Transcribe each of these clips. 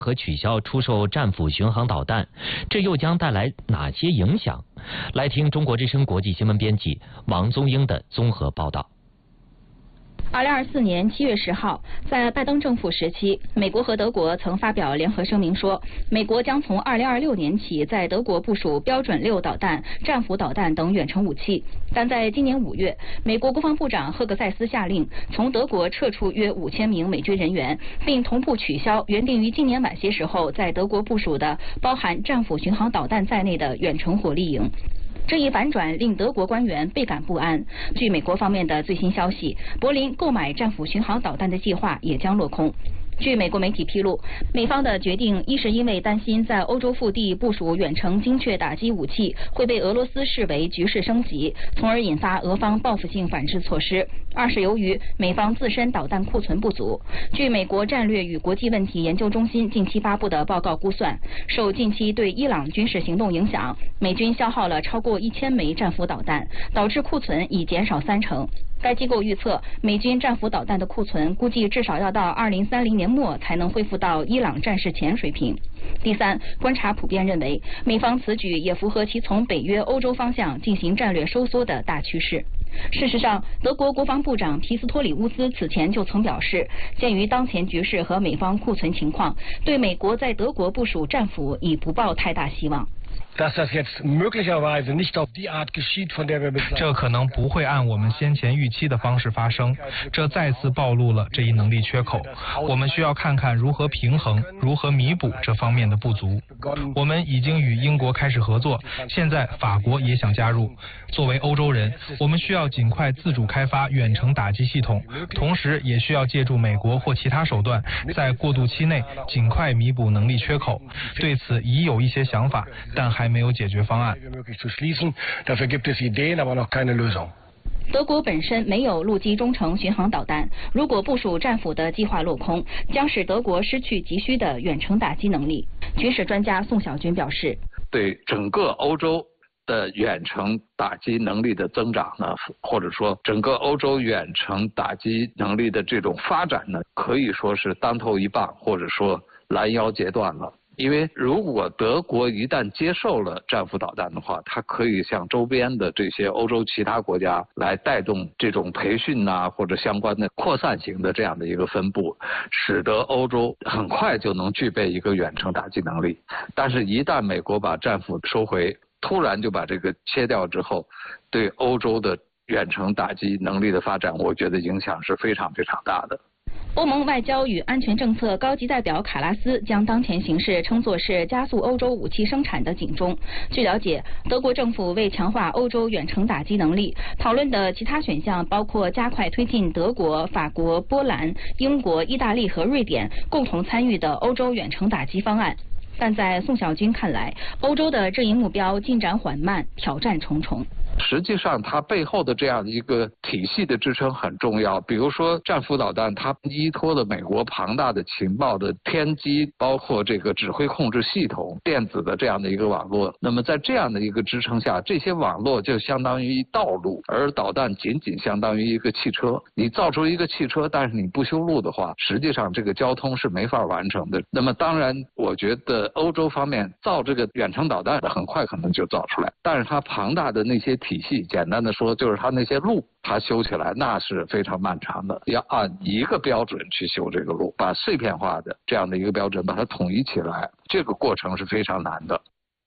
和取消出售战斧巡航导弹，这又将带来哪些影响？来听中国之声国际新闻编辑王宗英的综合报道。 2024年7月10号，在拜登政府时期，美国和德国曾发表联合声明说，美国将从2026年起在德国部署标准6导弹、战斧导弹等远程武器。但在今年5月，美国国防部长赫格塞斯下令从德国撤出约5000名美军人员，并同步取消原定于今年晚些时候在德国部署的包含战斧巡航导弹在内的远程火力营。这一反转令德国官员倍感不安。据美国方面的最新消息，柏林购买战斧巡航导弹的计划也将落空。据美国媒体披露，美方的决定一是因为担心在欧洲腹地部署远程精确打击武器会被俄罗斯视为局势升级，从而引发俄方报复性反制措施；二是由于美方自身导弹库存不足。据美国战略与国际问题研究中心近期发布的报告估算，受近期对伊朗军事行动影响，美军消耗了超过1000枚战斧导弹，导致库存已减少30%。该机构预测，美军战斧导弹的库存估计至少要到2030年末才能恢复到伊朗战事前水平。第三，观察普遍认为，美方此举也符合其从北约、欧洲方向进行战略收缩的大趋势。事实上，德国国防部长皮斯托里乌斯此前就曾表示，鉴于当前局势和美方库存情况，对美国在德国部署战斧已不抱太大希望。 这可能不会按我们先前预期的方式发生，这再次暴露了这一能力缺口。我们需要看看如何平衡、如何弥补这方面的不足。我们已经与英国开始合作，现在法国也想加入。作为欧洲人，我们需要尽快自主开发远程打击系统，同时也需要借助美国或其他手段，在过渡期内尽快弥补能力缺口。对此已有一些想法，但还没有解决方案。 德国本身没有陆基中程巡航导弹，如果部署战斧的计划落空，将使德国失去急需的远程打击能力。军事专家宋小军表示， 对整个欧洲的远程打击能力的增长呢，或者说整个欧洲远程打击能力的这种发展呢，可以说是当头一棒，或者说拦腰截断了。因为如果德国一旦接受了战斧导弹的话，它可以向周边的这些欧洲其他国家来带动这种培训啊，或者相关的扩散型的这样的一个分布，使得欧洲很快就能具备一个远程打击能力。但是一旦美国把战斧收回，突然就把这个切掉之后，对欧洲的远程打击能力的发展，我觉得影响是非常非常大的。 欧盟外交与安全政策高级代表卡拉斯将当前形势称作是加速欧洲武器生产的警钟。据了解，德国政府为强化欧洲远程打击能力，讨论的其他选项包括加快推进德国、法国、波兰、英国、意大利和瑞典共同参与的欧洲远程打击方案。但在宋小军看来，欧洲的这一目标进展缓慢，挑战重重。 实际上它背后的这样一个体系的支撑很重要，比如说战斧导弹，它依托了美国庞大的情报的天机，包括这个指挥控制系统、电子的这样的一个网络。那么在这样的一个支撑下，这些网络就相当于道路，而导弹仅仅相当于一个汽车。你造出一个汽车，但是你不修路的话，实际上这个交通是没法完成的。那么当然，我觉得欧洲方面造这个远程导弹很快可能就造出来，但是它庞大的那些体系，简单的说就是它那些路，它修起来那是非常漫长的，要按一个标准去修这个路，把碎片化的这样的一个标准把它统一起来，这个过程是非常难的。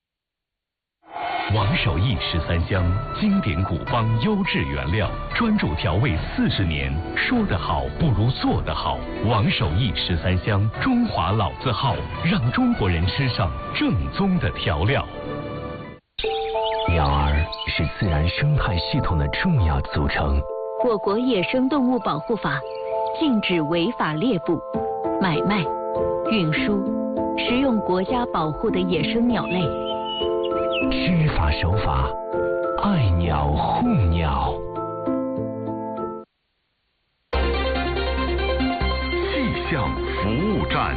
王守义13香，经典古方，优质原料，专注调味40年。说得好不如做得好。王守义13香，中华老字号，让中国人吃上正宗的调料。 鸟儿是自然生态系统的重要组成。 我国野生动物保护法禁止违法猎捕、买卖、运输、食用国家保护的野生鸟类。 知法守法，爱鸟护鸟。 气象服务站。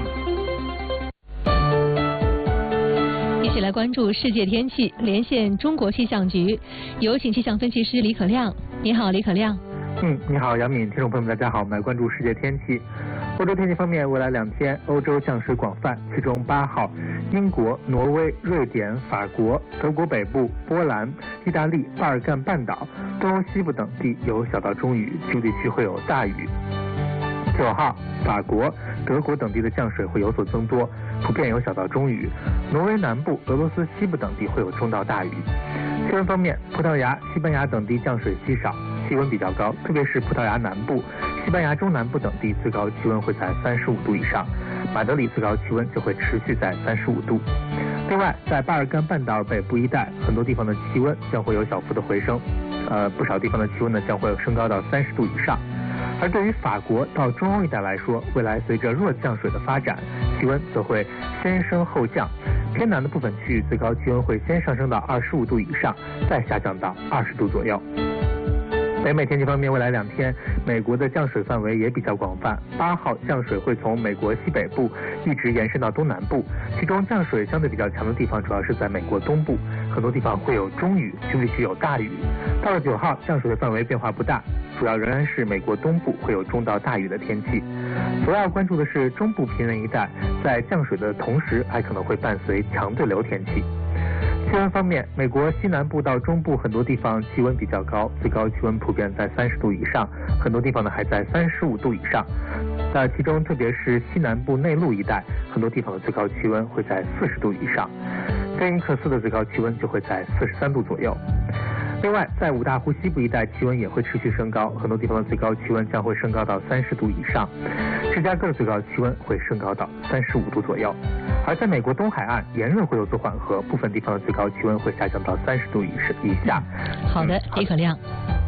一起来关注世界天气，连线中国气象局，有请气象分析师李可亮。你好，李可亮。 你好，杨敏，听众朋友们，大家好，我们来关注世界天气。 欧洲天气方面，未来2天欧洲降水广泛，其中8号英国、挪威、瑞典、法国、德国北部、波兰、意大利、巴尔干半岛、东欧西部等地有小到中雨，局部地区会有大雨。9号法国、德国等地的降水会有所增多，普遍有小到中雨。挪威南部、俄罗斯西部等地会有中到大雨。气温方面，葡萄牙、西班牙等地降水稀少，气温比较高，特别是葡萄牙南部、西班牙中南部等地最高气温会在35度以上，马德里最高气温就会持续在35度。另外，在巴尔干半岛北部一带，很多地方的气温将会有小幅的回升，不少地方的气温呢将会升高到30度以上。而对于法国到中欧一带来说，未来随着弱降水的发展，气温则会先升后降，偏南的部分区域最高气温会先上升到25度以上，再下降到20度左右。北美天气方面，未来2天，美国的降水范围也比较广泛。8号降水会从美国西北部一直延伸到东南部，其中降水相对比较强的地方主要是在美国东部，很多地方会有中雨，局部地区有大雨。到了9号，降水的范围变化不大，主要仍然是美国东部会有中到大雨的天气。主要关注的是中部平原一带，在降水的同时，还可能会伴随强对流天气。气温方面，美国西南部到中部很多地方气温比较高，最高气温普遍在30度以上，很多地方呢还在35度以上。其中特别是西南部内陆一带，很多地方的最高气温会在40度以上。菲尼克斯的最高气温就会在43度左右。另外，在五大湖西部一带气温也会持续升高，很多地方的最高气温将会升高到30度以上。芝加哥的最高气温会升高到35度左右。而在美国东海岸，炎热会有所缓和，部分地方的最高气温会下降到30度以下。 好的，李可亮。